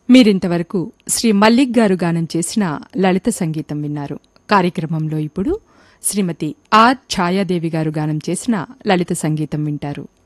మీరింతవరకు శ్రీ మల్లిక్ గారు గానం చేసిన లలిత సంగీతం విన్నారు. కార్యక్రమంలో ఇప్పుడు శ్రీమతి ఆర్ ఛాయాదేవి గారు గానం చేసిన లలిత సంగీతం వింటారు.